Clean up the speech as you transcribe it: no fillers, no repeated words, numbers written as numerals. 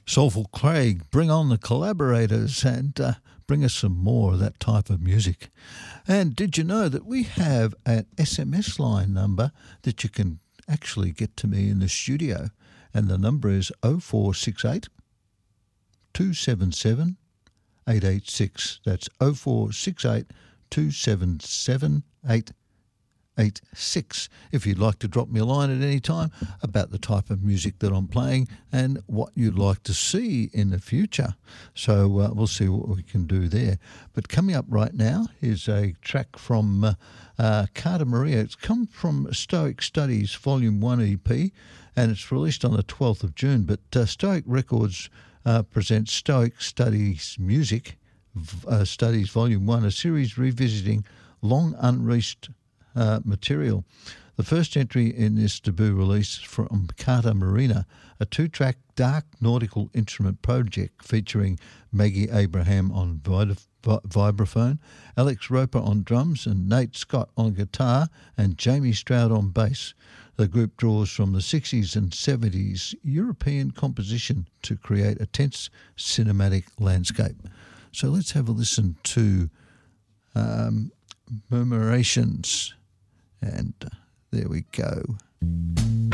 Soulful Craig, bring on the collaborators and bring us some more of that type of music. And did you know that we have an SMS line number that you can actually get to me in the studio? And the number is 0468 277 886. That's 0468 277 886. If you'd like to drop me a line at any time about the type of music that I'm playing and what you'd like to see in the future. So we'll see what we can do there. But coming up right now is a track from Carta Maria. It's come from Stoic Studies Volume 1 EP, and it's released on the 12th of June. But Stoic Records presents Stoic Studies Music, Studies Volume 1, a series revisiting long unreleased material. The first entry in this debut release from Carta Marina, a 2-track dark nautical instrument project featuring Maggie Abraham on vibraphone, Alex Roper on drums, and Nate Scott on guitar, and Jamie Stroud on bass. The group draws from the 60s and 70s European composition to create a tense cinematic landscape. So let's have a listen to Murmurations. And there we go.